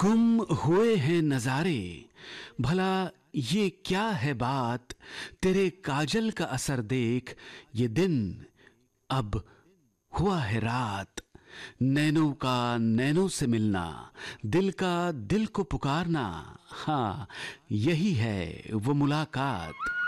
गुम हुए हैं नजारे, भला ये क्या है बात। तेरे काजल का असर देख ये दिन अब हुआ है रात। नैनों का नैनों से मिलना, दिल का दिल को पुकारना, हाँ यही है वो मुलाकात।